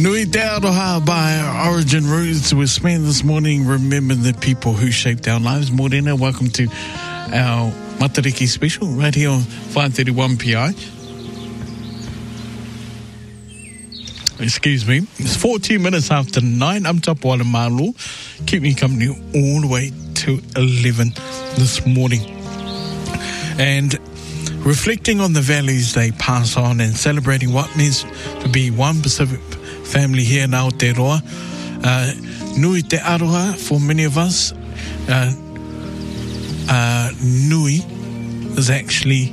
Nui Te Aroha by Origin Roots. We're spending this morning remembering the people who shaped our lives. Morena, welcome to our Matariki special right here on 531 PI. Excuse me. It's 14 minutes after 9. I'm Tapawala Malu. Keep me company all the way to 11 this morning. And reflecting on the values they pass on and celebrating what means to be one Pacific family here in Aotearoa. Nui Te Aroha for many of us. Nui is actually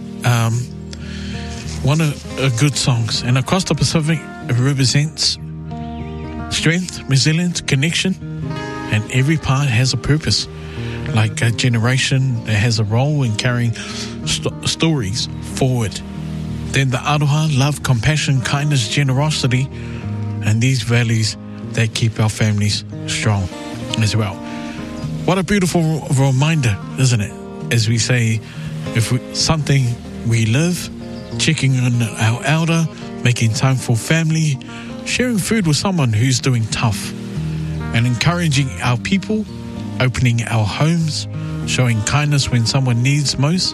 one of good songs. And across the Pacific, it represents strength, resilience, connection, and every part has a purpose. Like a generation that has a role in carrying stories forward. Then the Aroha, love, compassion, kindness, generosity, and these values that keep our families strong as well. What a beautiful reminder, isn't it? As we say, something we live, checking on our elder, making time for family, sharing food with someone who's doing tough, and encouraging our people, opening our homes, showing kindness when someone needs most.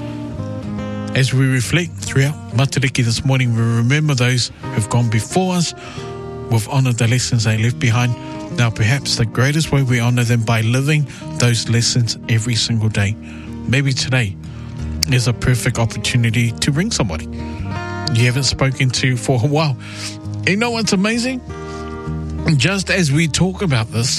As we reflect throughout Matariki this morning, we remember those who've gone before us. We've honoured the lessons they left behind. Now perhaps the greatest way we honour them by living those lessons every single day. Maybe today is a perfect opportunity to ring somebody you haven't spoken to for a while. You know what's amazing? Just as we talk about this,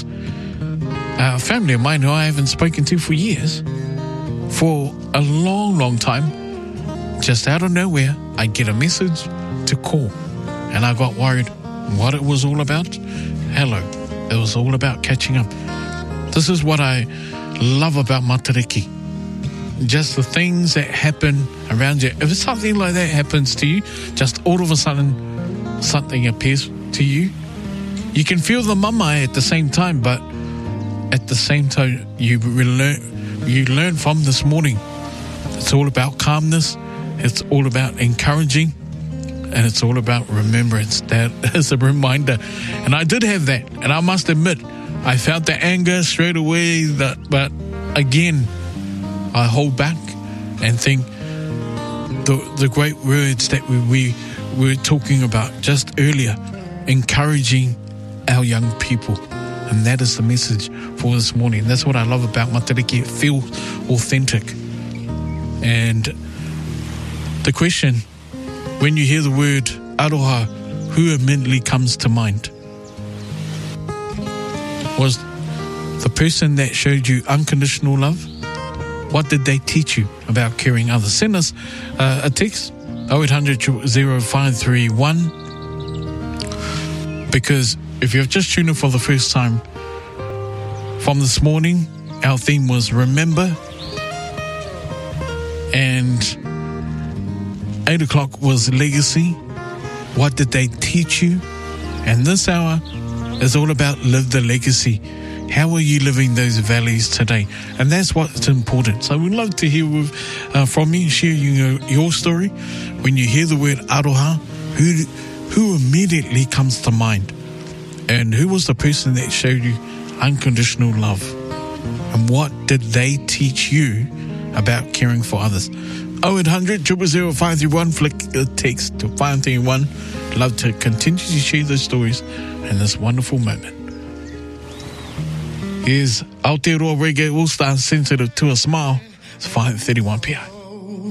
a family of mine who I haven't spoken to for years, for a long, long time, just out of nowhere, I get a message to call. And I got worried what it was all about. Hello. It was all about catching up. This is what I love about Matariki. Just the things that happen around you. If something like that happens to you, just all of a sudden something appears to you. You can feel the mamai at the same time, but at the same time you learn from this morning. It's all about calmness. It's all about encouraging. And it's all about remembrance. That is a reminder. And I did have that. And I must admit, I felt the anger straight away. But again, I hold back and think the great words that we were talking about just earlier, encouraging our young people. And that is the message for this morning. That's what I love about Matariki. It feels authentic. And the question, when you hear the word Aroha, who immediately comes to mind? Was the person that showed you unconditional love? What did they teach you about caring others? Send us a text, 0800 0531. Because if you've just tuned in for the first time, from this morning, our theme was Remember. And 8 o'clock was Legacy. What did they teach you? And this hour is all about Live the Legacy. How are you living those values today? And that's what's important. So we'd love to hear from you, share your story. When you hear the word Aroha, who immediately comes to mind? And who was the person that showed you unconditional love? And what did they teach you about caring for others? 0800 00531, flick a text to 531. Love to continue to share those stories in this wonderful moment. Here's Aotearoa Reggae All-Star, Sensitive to a Smile. It's 531 PI.